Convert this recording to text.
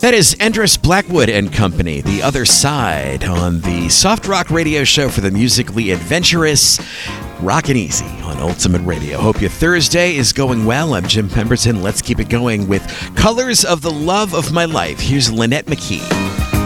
That is Endress Blackwood and Company, The Other Side, on the soft rock radio show for the musically adventurous, Rockin' Easy on Ultimate Radio. Hope your Thursday is going well. I'm Jim Pemberton. Let's keep it going with Colors of the Love of My Life. Here's Lynette McKee.